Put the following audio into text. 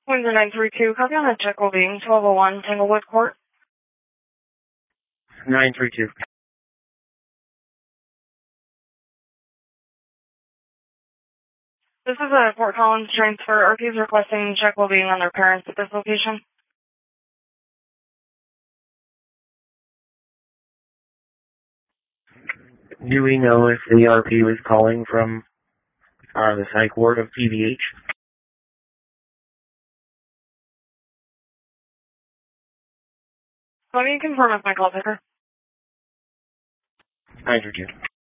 Windsor 932, copy on that check will be 1201 Tanglewood Court. 932. This is a Fort Collins transfer. RP is requesting check will be on their parents at this location. Do we know if the RP was calling from the psych ward of PVH? Let me confirm with my call picker. 932.